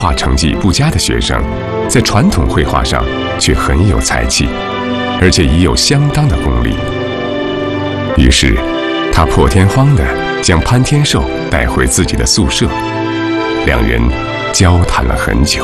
画成绩不佳的学生，在传统绘画上却很有才气，而且已有相当的功力。于是，他破天荒地将潘天寿带回自己的宿舍，两人交谈了很久。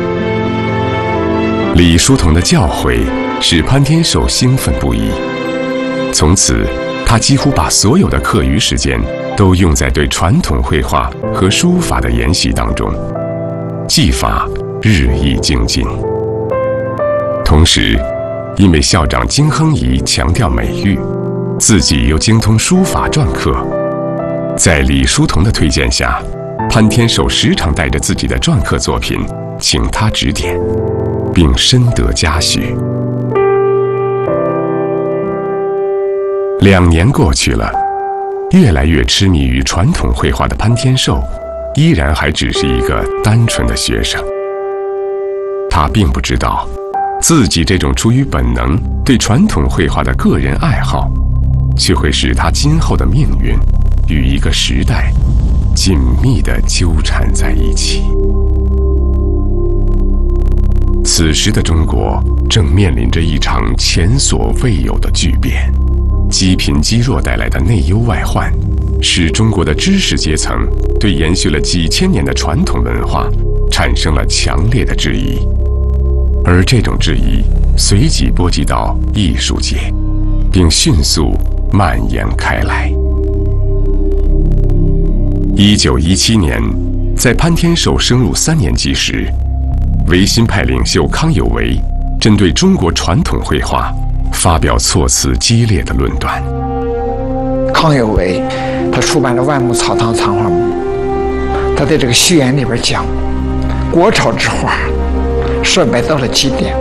李叔同的教诲使潘天寿兴奋不已，从此他几乎把所有的课余时间都用在对传统绘画和书法的研习当中，技法日益精进。同时，因为校长金亨颐强调美育，自己又精通书法篆刻，在李叔同的推荐下，潘天寿时常带着自己的篆刻作品请他指点，并深得嘉许。2年过去了，越来越痴迷于传统绘画的潘天寿，依然还只是一个单纯的学生。他并不知道，自己这种出于本能对传统绘画的个人爱好，却会使他今后的命运与一个时代紧密地纠缠在一起。此时的中国正面临着一场前所未有的巨变，积贫积弱带来的内忧外患，使中国的知识阶层对延续了几千年的传统文化产生了强烈的质疑，而这种质疑随即波及到艺术界，并迅速蔓延开来。1917年，在潘天寿升入3年级时，维新派领袖康有为针对中国传统绘画发表措辞激烈的论断。 康有为他出版了《万木草堂藏画目》，他在这个序言里边讲，国潮之画衰败到了极点。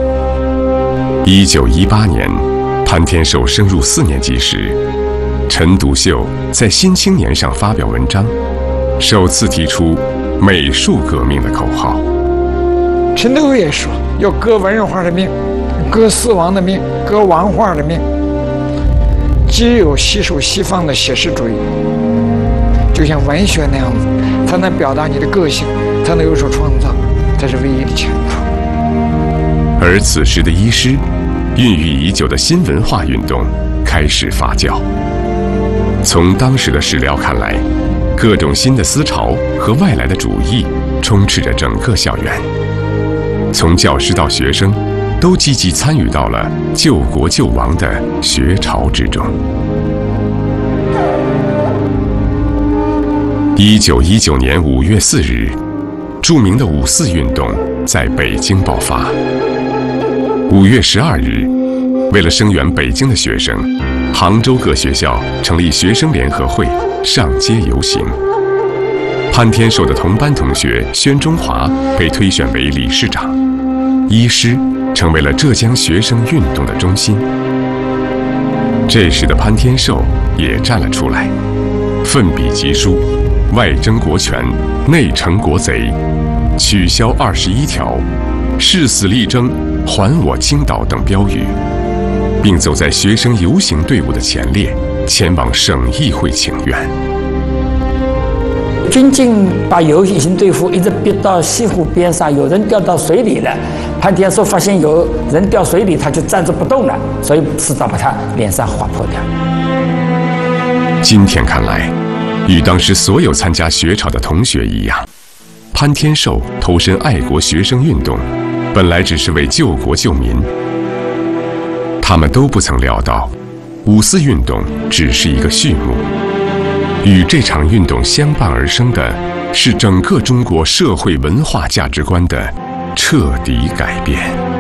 1918年，潘天寿升入4年级时，陈独秀在《新青年》上发表文章，首次提出美术革命的口号。 陈独秀也说要革文人画的命，革四王的命，革王画的命。只有吸收西方的写实主义，就像文学那样子，才能表达你的个性，才能有所创造，这是唯一的前途。 而此时的医师，孕育已久的新文化运动开始发酵。从当时的史料看来，各种新的思潮和外来的主义充斥着整个校园，从教师到学生都积极参与到了救国救亡的学潮之中。1919年5月4日，著名的五四运动在北京爆发。5月12日，为了声援北京的学生，杭州各学校成立学生联合会，上街游行。潘天寿的同班同学宣中华被推选为理事长，医师成为了浙江学生运动的中心。这时的潘天寿也站了出来，奋笔疾书，外争国权，内惩国贼，取消21条，誓死力争，还我青岛等标语，并走在学生游行队伍的前列，前往省议会请愿。 军警把游行队伍一直逼到西湖边上，有人掉到水里了。潘天寿发现有人掉水里，他就站着不动了，所以迟早把他脸上划破掉。 今天看来，与当时所有参加学潮的同学一样，潘天寿投身爱国学生运动，本来只是为救国救民。他们都不曾料到，五四运动只是一个序幕，与这场运动相伴而生的是整个中国社会文化价值观的彻底改变。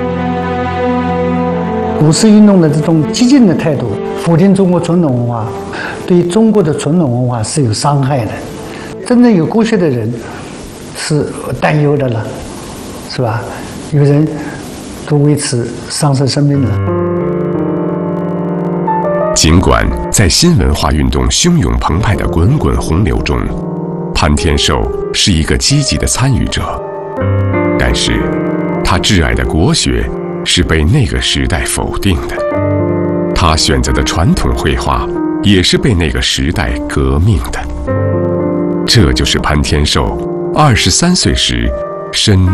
五四运动的这种激进的态度，否定中国传统文化，对中国的传统文化是有伤害的。真正有过学的人是担忧的了，是吧？有人都为此丧失生命了。 尽管在新文化运动汹涌澎湃的滚滚洪流中，潘天寿是一个积极的参与者，但是他挚爱的国学是被那个时代否定的，他选择的传统绘画也是被那个时代革命的。这就是潘天寿23岁时深